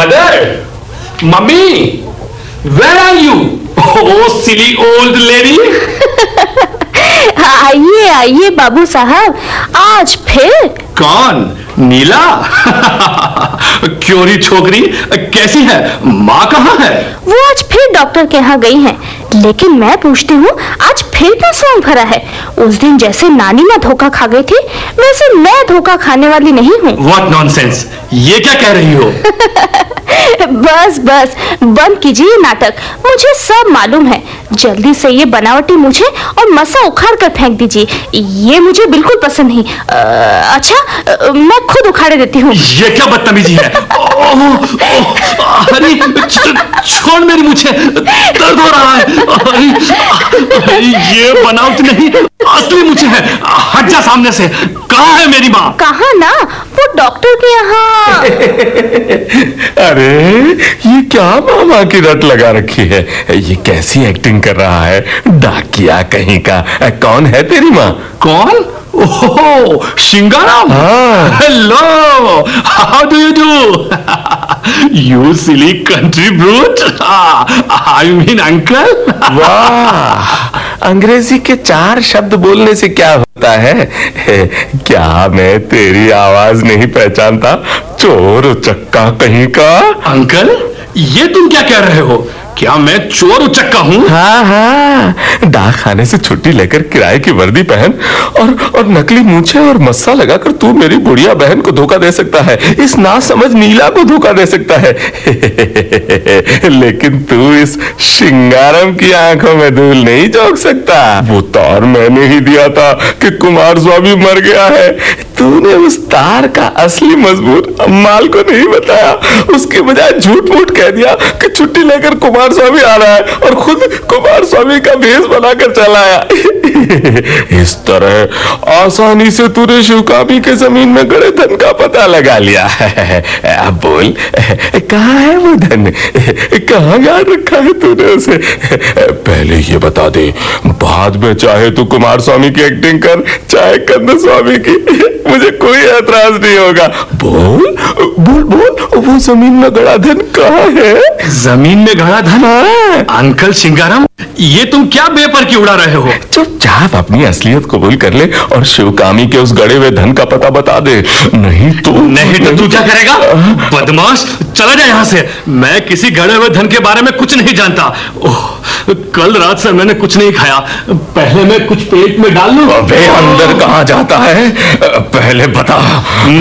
Mother, mummy, where are you? O silly old lady. आइए आइए बाबू साहब, आज फिर? कौन? नीला? क्योरी छोकरी कैसी है? माँ कहाँ है? वो आज फिर डॉक्टर के यहाँ गई हैं, लेकिन मैं पूछती हूँ आज फिर क्यों सॉन्ग भरा है? उस दिन जैसे नानी माँ धोखा खा गई थी, वैसे मैं धोखा खाने वाली नहीं हूँ। What nonsense! ये क्या कह रही हो? बस बस बंद कीजिए नाटक, मुझे सब मालूम है। जल्दी से ये बनावटी मुझे और मसा उखाड़ कर फेंक दीजिए, ये मुझे बिल्कुल पसंद नहीं। अच्छा, मैं खुद उखाड़े देती हूँ। ये क्या बदतमीजी है? अरे छोड़ मेरी मुझे, दर्द हो रहा है। अरे ये बनावट नहीं, असली मुझे है। हट जा सामने से। कहाँ है मेरी माँ? कहाँ ना, वो डॉक्टर के यहाँ। अरे ये क्या मामा की रट लगा रखी है? ये कैसी एक्टिंग कर रहा है? डाकिया कहीं का। कौन है तेरी माँ? कौन? ओह, शिंगाराम। Hello, how do you do? You silly country brute. I mean uncle. वाह, अंग्रेजी के 4 शब्द बोलने से क्या होता है? क्या मैं तेरी आवाज नहीं पहचानता? चोर उचक्का कहीं का। अंकल, ये तुम क्या कह रहे हो? क्या मैं चोर उचक्का हूँ? हाँ हाँ, डाक खाने से छुट्टी लेकर किराए की वर्दी पहन और नकली मूछे और मस्सा लगाकर तू मेरी बुढ़िया बहन को धोखा दे सकता है, इस नासमझ नीला को धोखा दे सकता है। लेकिन तू इस शिंगारम की आंखों में धूल नहीं झोंक सकता। वो तार मैंने ही दिया था कि कुमार स्वामी मर गया है। तूने उस तार का असली मजबूत माल को नहीं बताया, उसके बजाय झूठ मूठ कह दिया कि छुट्टी लेकर कुमार स्वामी आ रहा है और खुद कुमार स्वामी का भेष बनाकर चला आया। इस तरह आसानी से तूने शिवकामी के जमीन में गड़े धन का पता लगा लिया है। अब बोल, कहाँ है वो धन? कहाँ गाड़ रखा है तूने उसे? पहले ये बता दे, बाद में चाहे तू कुमार स्वामी की एक्टिंग कर, चाहे कंद स्वामी की, मुझे कोई ऐतराज नहीं होगा। बोल बोल बोल, वो जमीन में गड़ा धन कहाँ है? जमीन में गड़ा धन? अंकल शिंगाराम, ये तुम क्या बेपर की उड़ा रहे हो? चुपचाप अपनी असलियत कबूल कर ले और शिवकामी के उस गड़े हुए धन का पता बता दे, नहीं तो तू क्या करेगा? बदमाश, चला जा यहाँ से। मैं किसी गड़े हुए धन के बारे में कुछ नहीं जानता। ओह, कल रात से मैंने कुछ नहीं खाया, पहले मैं कुछ पेट में डाल लूं। अबे अंदर कहाँ जाता है, पहले बता।